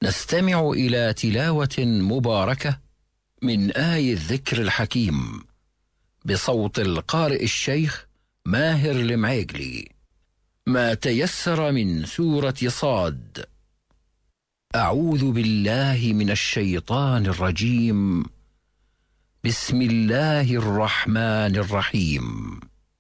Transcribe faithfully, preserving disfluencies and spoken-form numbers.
نستمع إلى تلاوة مباركة من آي الذكر الحكيم بصوت القارئ الشيخ ماهر المعيقلي. ما تيسر من سورة صاد. أعوذ بالله من الشيطان الرجيم. بسم الله الرحمن الرحيم.